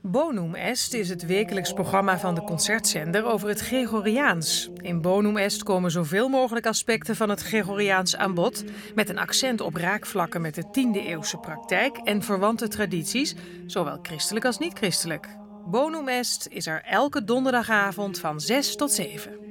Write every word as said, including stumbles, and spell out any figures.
Bonum Est is het wekelijks programma van de concertzender over het Gregoriaans. In Bonum Est komen zoveel mogelijk aspecten van het Gregoriaans aan bod, met een accent op raakvlakken met de tiende-eeuwse praktijk en verwante tradities, zowel christelijk als niet-christelijk. Bonum Est is er elke donderdagavond van zes tot zeven.